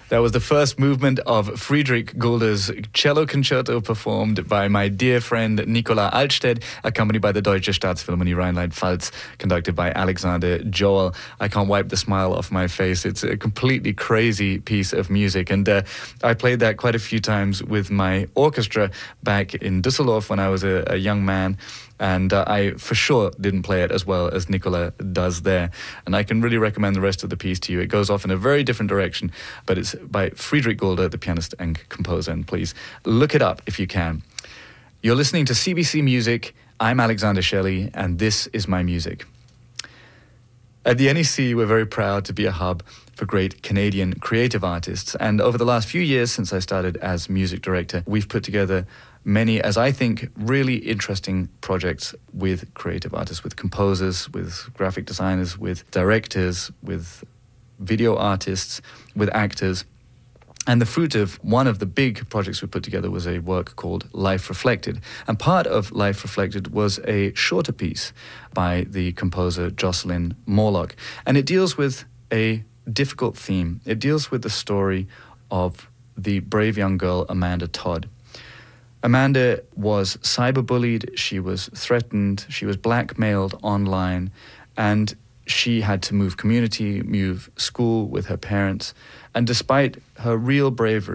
That was the first movement of Friedrich Gulder's cello concerto performed by my dear friend Nicola Altstedt, accompanied by the Deutsche Staatsphilharmonie Rhineland-Pfalz, conducted by Alexander Joel. I can't wipe the smile off my face. It's a completely crazy piece of music. And I played that quite a few times with my orchestra back in Düsseldorf when I was a young man. And I for sure didn't play it as well as Nicola does there. And I can really recommend the rest of the piece to you. It goes off in a very different direction, but it's by Friedrich Gulder, the pianist and composer. And please look it up if you can. You're listening to CBC Music. I'm Alexander Shelley, and this is my music. At the NEC, we're very proud to be a hub for great Canadian creative artists. And over the last few years, since I started as music director, we've put together many, as I think, really interesting projects with creative artists, with composers, with graphic designers, with directors, with video artists, with actors. And the fruit of one of the big projects we put together was a work called Life Reflected. And part of Life Reflected was a shorter piece by the composer Jocelyn Morlock. And it deals with a difficult theme. It deals with the story of the brave young girl Amanda Todd. Amanda was cyberbullied, she was threatened, she was blackmailed online, and she had to move community, move school with her parents. And despite her real bravery,